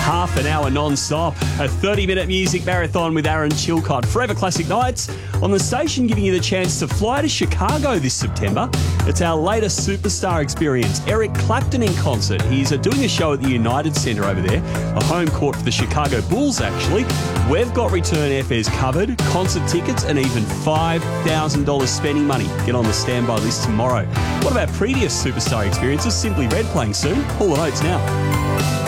half an hour non-stop. A 30-minute music marathon with Aaron Chilcott. Forever Classic Nights on the station, giving you the chance to fly to Chicago this September. It's our latest superstar experience. Eric Clapton in concert. He's doing a show at the United Centre over there, a home court for the Chicago Bulls, actually. We've got return airfares covered, concert tickets, and even $5,000 spending money. Get on the standby list tomorrow. What about previous superstar experiences? Simply Red playing soon. All the notes now.